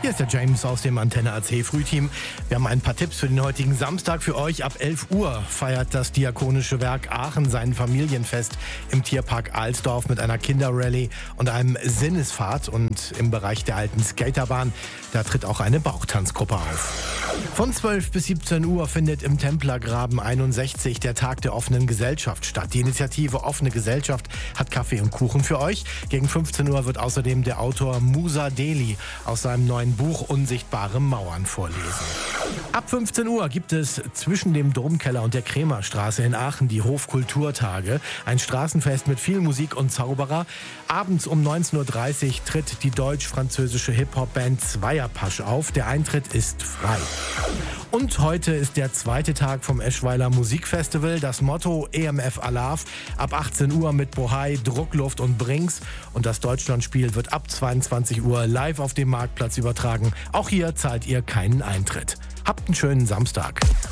Hier ist der James aus dem Antenne AC Frühteam. Wir haben ein paar Tipps für den heutigen Samstag für euch. Ab 11 Uhr feiert das Diakonische Werk Aachen sein Familienfest im Tierpark Alsdorf mit einer Kinderrallye und einem Sinnesfahrt. Und im Bereich der alten Skaterbahn, da tritt auch eine Bauchtanzgruppe auf. Von 12 bis 17 Uhr findet im Templergraben 61 der Tag der offenen Gesellschaft statt. Die Initiative Offene Gesellschaft hat Kaffee und Kuchen für euch. Gegen 15 Uhr wird außerdem der Autor Musa Deli aus seinem neuen Buch Unsichtbare Mauern vorlesen. Ab 15 Uhr gibt es zwischen dem Domkeller und der Krämerstraße in Aachen die Hofkulturtage. Ein Straßenfest mit viel Musik und Zauberer. Abends um 19.30 Uhr tritt die deutsch-französische Hip-Hop-Band Zweierpasch auf. Der Eintritt ist frei. Und heute ist der zweite Tag vom Eschweiler Musikfestival. Das Motto EMF Alav. Ab 18 Uhr mit Bohai, Druckluft und Brinks. Und das Deutschlandspiel wird ab 22 Uhr live auf dem Marktplatz übertragen. Auch hier zahlt ihr keinen Eintritt. Habt einen schönen Samstag.